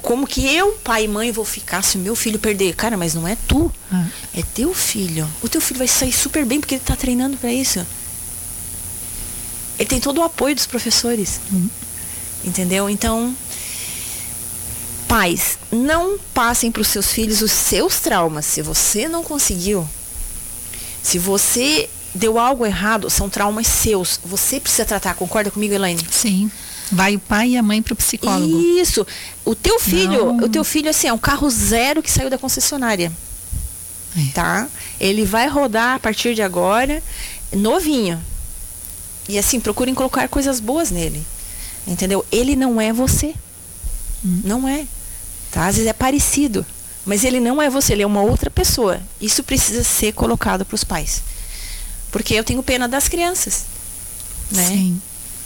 como que eu, pai e mãe, vou ficar se o meu filho perder? Cara, mas não é tu, é teu filho. O teu filho vai sair super bem porque ele tá treinando pra isso. Ele tem todo o apoio dos professores. Entendeu? Então, pais, não passem pros seus filhos os seus traumas. Se você não conseguiu, se você deu algo errado, são traumas seus. Você precisa tratar. Concorda comigo, Elaine? Sim. Vai o pai e a mãe pro psicólogo. Isso. O teu filho, assim, é um carro zero que saiu da concessionária. Tá? Ele vai rodar a partir de agora, novinho. E assim, procurem colocar coisas boas nele. Entendeu? Ele não é você. Não é. Tá? Às vezes é parecido. Mas ele não é você, ele é uma outra pessoa. Isso precisa ser colocado pros pais. Porque eu tenho pena das crianças. Né? Sim.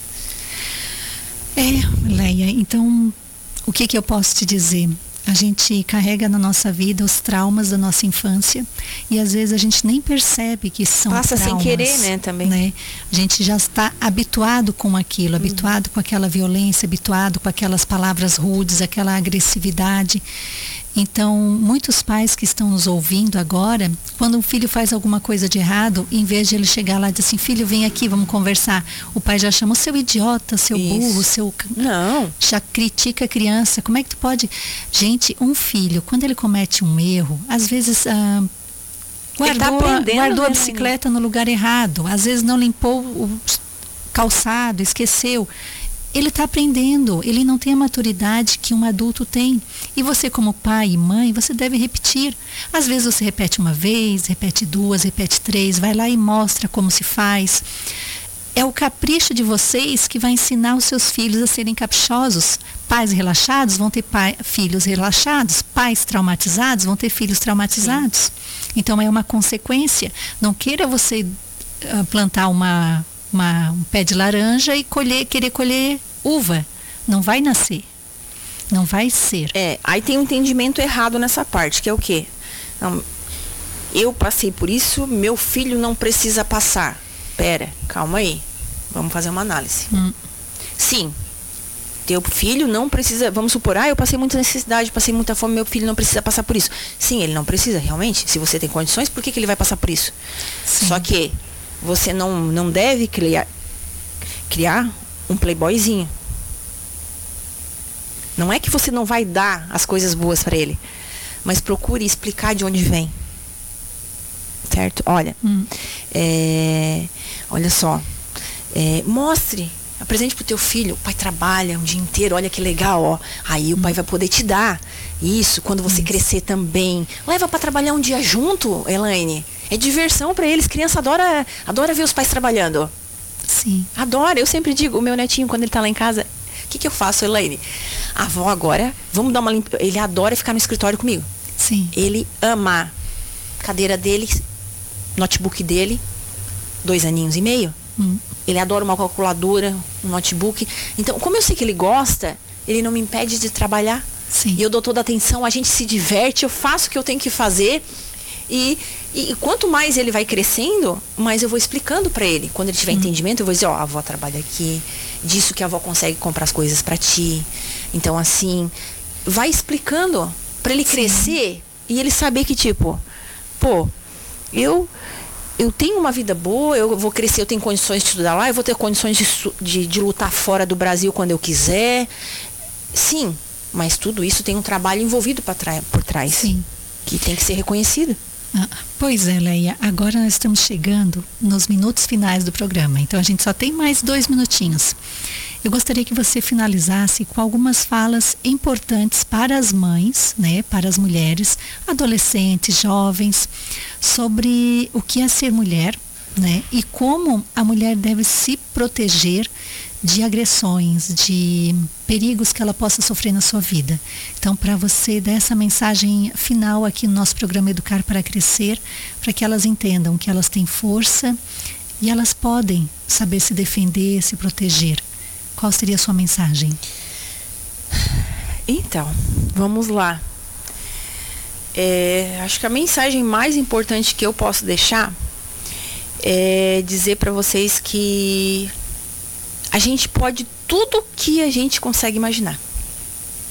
Leia, então, o que eu posso te dizer? A gente carrega na nossa vida os traumas da nossa infância e às vezes a gente nem percebe que são Passa traumas, sem querer, né, também. Né? A gente já está habituado com aquilo, habituado com aquela violência, habituado com aquelas palavras rudes, aquela agressividade. Então, muitos pais que estão nos ouvindo agora, quando um filho faz alguma coisa de errado, em vez de ele chegar lá e dizer assim, filho, vem aqui, vamos conversar. O pai já chama o seu idiota, seu burro, seu... Não. Já critica a criança. Como é que tu pode... Gente, um filho, quando ele comete um erro, às vezes... guardou a bicicleta no lugar errado. Às vezes não limpou o calçado, esqueceu. Ele está aprendendo, ele não tem a maturidade que um adulto tem. E você, como pai e mãe, você deve repetir. Às vezes você repete uma vez, repete duas, repete três, vai lá e mostra como se faz. É o capricho de vocês que vai ensinar os seus filhos a serem caprichosos. Pais relaxados vão ter filhos relaxados. Pais traumatizados vão ter filhos traumatizados. Sim. Então é uma consequência. Não queira você plantar um pé de laranja e querer colher uva. Não vai nascer. Não vai ser. Aí tem um entendimento errado nessa parte, que é o quê? Não, eu passei por isso, meu filho não precisa passar. Pera, calma aí. Vamos fazer uma análise. Sim, teu filho não precisa, vamos supor, eu passei muita necessidade, passei muita fome, meu filho não precisa passar por isso. Sim, ele não precisa, realmente. Se você tem condições, por que ele vai passar por isso? Sim. Só que você não deve criar um playboyzinho. Não é que você não vai dar as coisas boas para ele, mas procure explicar de onde vem. Certo? Olha, olha só, mostre, apresente pro teu filho, o pai trabalha um dia inteiro, olha que legal, ó. Aí o pai vai poder te dar isso, quando você crescer também. Leva para trabalhar um dia junto, Elaine. É diversão para eles, criança adora ver os pais trabalhando. Sim. Adora, eu sempre digo, o meu netinho, quando ele tá lá em casa, o que eu faço, Elaine? A avó agora, vamos dar uma limpa. Ele adora ficar no escritório comigo. Sim. Ele ama a cadeira dele, notebook dele, 2 aninhos e meio. Ele adora uma calculadora, um notebook. Então, como eu sei que ele gosta, ele não me impede de trabalhar. Sim. E eu dou toda a atenção, a gente se diverte, eu faço o que eu tenho que fazer. E quanto mais ele vai crescendo, mais eu vou explicando para ele. Quando ele tiver entendimento, eu vou dizer, a avó trabalha aqui, disso que a avó consegue comprar as coisas para ti. Então, assim, vai explicando para ele crescer e ele saber que, tipo, eu tenho uma vida boa, eu vou crescer, eu tenho condições de estudar lá, eu vou ter condições de lutar fora do Brasil quando eu quiser. Sim, mas tudo isso tem um trabalho envolvido por trás. Sim. Que tem que ser reconhecido. Pois é, Leia. Agora nós estamos chegando nos minutos finais do programa. Então a gente só tem mais 2 minutinhos. Eu gostaria que você finalizasse com algumas falas importantes para as mães, né, para as mulheres, adolescentes, jovens, sobre o que é ser mulher, né, e como a mulher deve se proteger de agressões, de perigos que ela possa sofrer na sua vida. Então, para você dar essa mensagem final aqui no nosso programa Educar para Crescer, para que elas entendam que elas têm força e elas podem saber se defender, se proteger. Qual seria a sua mensagem? Então, vamos lá. Acho que a mensagem mais importante que eu posso deixar é dizer para vocês que a gente pode tudo que a gente consegue imaginar.